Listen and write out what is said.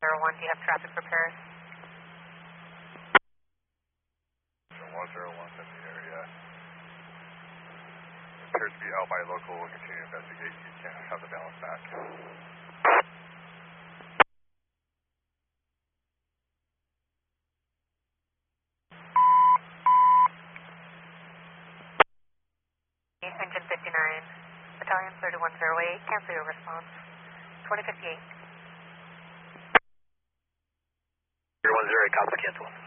101, do you have traffic prepared? 101 in the area. Appears to be out by local. We'll continue to investigate. You can't have the balance back. Engine 59, Battalion 3108, cancel your response. 2058. 3108, copy, cancel.